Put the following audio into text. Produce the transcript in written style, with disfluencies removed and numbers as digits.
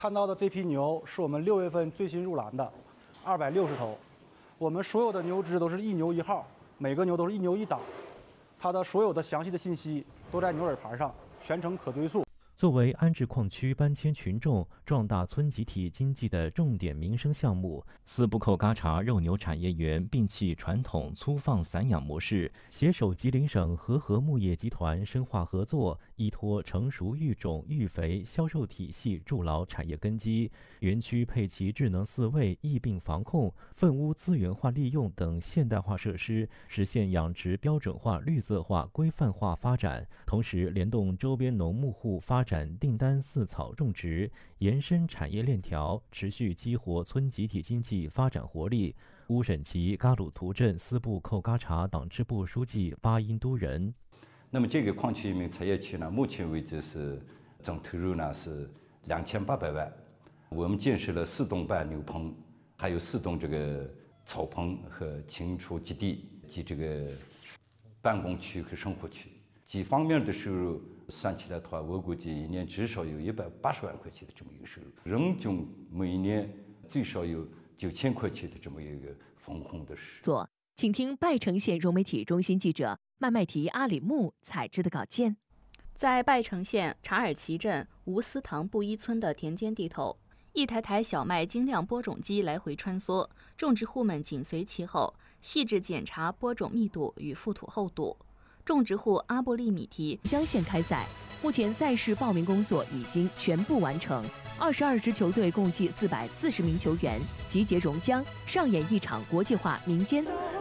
看到的这批牛是我们6月份最新入栏的，260头。我们所有的牛只都是1牛1号，每个牛都是1牛1档，它的所有的详细的信息都在牛耳牌上，全程可追溯。 作为安置矿区搬迁群众、壮大村集体经济的重点民生项目，四部口嘎查肉牛产业园摒弃传统粗放散养模式，携手吉林省和和牧业集团深化合作，依托成熟育种、育肥、销售体系筑牢产业根基。园区配齐智能饲喂、疫病防控、粪污资源化利用等现代化设施，实现养殖标准化、绿色化、规范化发展。同时，联动周边农牧户发展订单饲草种植，延伸产业链条，持续激活村集体经济发展活力。乌审旗嘎鲁图镇斯布扣嘎查党支部书记巴音都人。 那么这个矿区民产业区呢，目前为止是总投入呢是2800万。我们建设了4栋半牛棚，还有4栋这个草棚和禽畜基地及这个办公区和生活区。几方面的收入算起来的话，我估计一年至少有180万块钱的这么一个收入，人均每年最少有9000块钱的这么一个分红的收入。 请听拜城县融媒体中心记者麦麦提阿里木采制的稿件。 在拜城县查尔齐镇吴思堂布依村的田间地头，一台台小麦精酿播种机来回穿梭，种植户们紧随其后，细致检查播种密度与覆土厚度。种植户阿布利米提江县开赛，目前赛事报名工作已经全部完成，22支球队共计440名球员集结榕江，上演一场国际化民间